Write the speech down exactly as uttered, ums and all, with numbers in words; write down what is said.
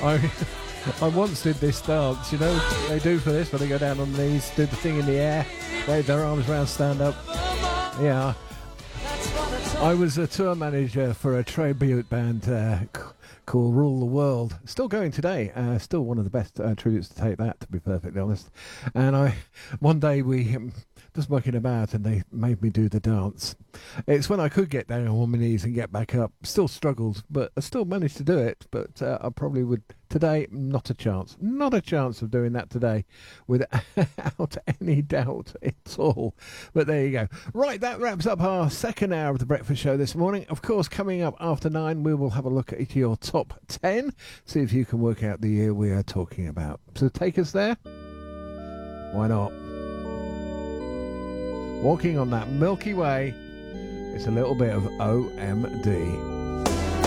I I once did this dance, you know, they do for this when they go down on their knees, do the thing in the air, wave their arms around, stand up. Yeah. I was a tour manager for a tribute band uh, c- called Rule the World. Still going today. Uh, still one of the best uh, tributes to take that, to be perfectly honest. And I, one day we um, just working about, and they made me do the dance. It's when I could get down on my knees and get back up. Still struggled, but I still managed to do it. But uh, I probably would today. Not a chance. Not a chance of doing that today, without any doubt at all. But there you go. Right, that wraps up our second hour of the breakfast show this morning. Of course, coming up after nine, we will have a look at your top ten. See if you can work out the year we are talking about. So take us there. Why not? Walking on that Milky Way. It's a little bit of O M D.